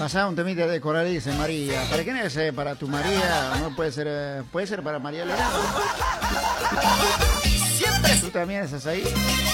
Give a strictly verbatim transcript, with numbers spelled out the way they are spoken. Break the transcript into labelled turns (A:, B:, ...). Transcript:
A: Pasá un temita de Coral, dice María. ¿Para quién es? Eh, ¿Para tu María? No puede ser, eh, puede ser para María Elena. ¿Tú también estás ahí?